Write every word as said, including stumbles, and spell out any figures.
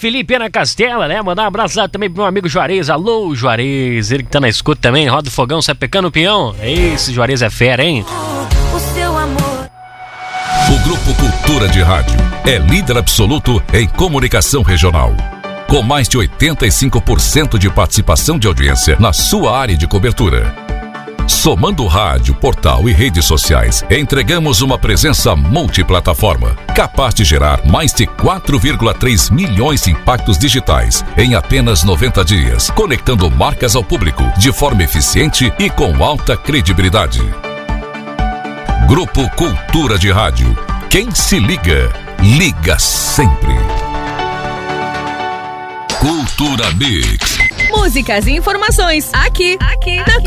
Felipe Ana Castela, né? Mandar um abraço lá também pro meu amigo Juarez. Alô, Juarez. Ele que tá na escuta também. Roda o fogão, sapecando o pinhão. Esse Juarez é fera, hein? O seu amor. O Grupo Cultura de Rádio é líder absoluto em comunicação regional. Com mais de oitenta e cinco por cento de participação de audiência na sua área de cobertura. Somando rádio, portal e redes sociais, entregamos uma presença multiplataforma, capaz de gerar mais de quatro vírgula três milhões de impactos digitais em apenas noventa dias, conectando marcas ao público de forma eficiente e com alta credibilidade. Grupo Cultura de Rádio. Quem se liga, liga sempre. Cultura Mix. Músicas e informações aqui, aqui, na